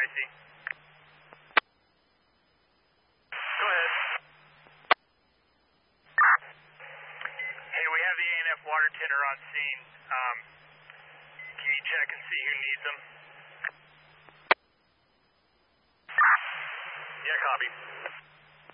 icy. Go ahead. Hey, we have the A&F water tender on scene. Can you check and see who needs them? Yeah, copy.